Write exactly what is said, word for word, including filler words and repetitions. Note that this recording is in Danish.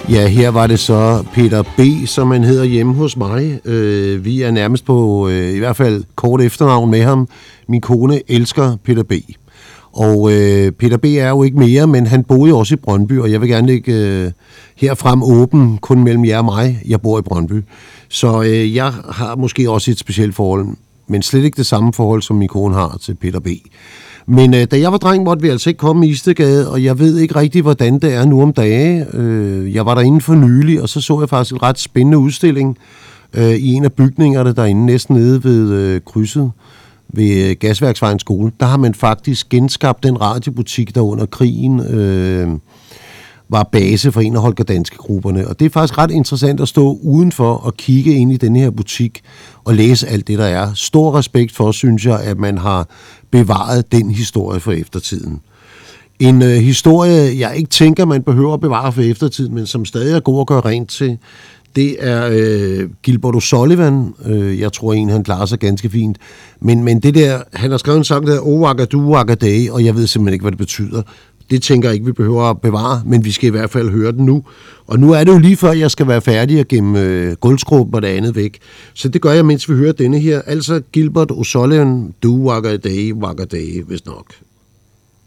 Ja, her var det så Peter B., som han hedder hjemme hos mig. Øh, vi er nærmest på, øh, i hvert fald kort efternavn med ham. Min kone elsker Peter B. Og øh, Peter B. er jo ikke mere, men han boede jo også i Brøndby, og jeg vil gerne lægge øh, herfrem åben, kun mellem jer og mig. Jeg bor i Brøndby. Så øh, jeg har måske også et specielt forhold, men slet ikke det samme forhold, som min kone har til Peter B. Men øh, da jeg var dreng, måtte vi altså ikke komme i Istedgade, og jeg ved ikke rigtig, hvordan det er nu om dage. Øh, jeg var derinde for nylig, og så så jeg faktisk en ret spændende udstilling øh, i en af bygningerne derinde, næsten nede ved øh, krydset ved Gasværksvejens skole. Der har man faktisk genskabt den radiobutik, der under krigen øh, var base for en af Holger Danske-grupperne. Og det er faktisk ret interessant at stå udenfor og kigge ind i den her butik og læse alt det, der er. Stor respekt for, synes jeg, at man har bevaret den historie for eftertiden. En øh, historie, jeg ikke tænker, man behøver at bevare for eftertiden, men som stadig er god at gøre rent til, det er øh, Gilbert O'Sullivan. Øh, jeg tror en, han klarer sig ganske fint. Men, men det der, han har skrevet en sang, der hedder O Wagadu Wagaday, og jeg ved simpelthen ikke, hvad det betyder. Det tænker jeg ikke, vi behøver at bevare, men vi skal i hvert fald høre den nu. Og nu er det jo lige før, jeg skal være færdig og gemme øh, gulvskruppen og det andet væk. Så det gør jeg, mens vi hører denne her. Altså Gilbert O'Sullivan, Do Wagaday Wagaday, hvis nok.